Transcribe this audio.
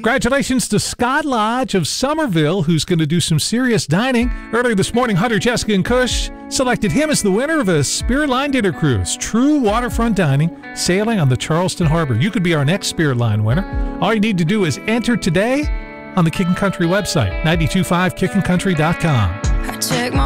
Congratulations to Scott Lodge of Somerville, who's going to do some serious dining. Earlier this morning, Hunter, Jessica, and Kush selected him as the winner of a Spirit Line dinner cruise. True waterfront dining, sailing on the Charleston Harbor. You could be our next Spirit Line winner. All you need to do is enter today on the Kickin' Country website, 925kickincountry.com.